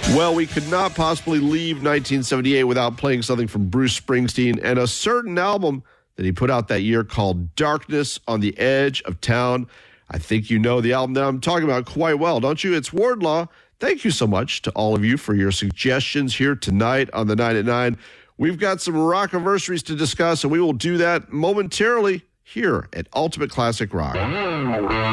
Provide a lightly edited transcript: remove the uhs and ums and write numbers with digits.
Well, we could not possibly leave 1978 without playing something from Bruce Springsteen and a certain album that he put out that year called Darkness on the Edge of Town. I think you know the album that I'm talking about quite well, don't you? It's Wardlaw. Thank you so much to all of you for your suggestions here tonight on the 9 at 9. We've got some rock-anniversaries to discuss, and we will do that momentarily here at Ultimate Classic Rock.